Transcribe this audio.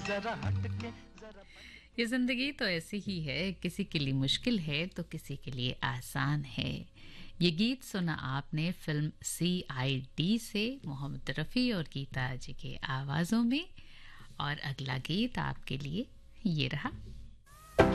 जरा हटके जरा। ये जिंदगी तो ऐसी ही है, किसी के लिए मुश्किल है तो किसी के लिए आसान है। ये गीत सुना आपने फिल्म CID से मोहम्मद रफ़ी और गीता जी के आवाज़ों में। और अगला गीत आपके लिए ये रहा।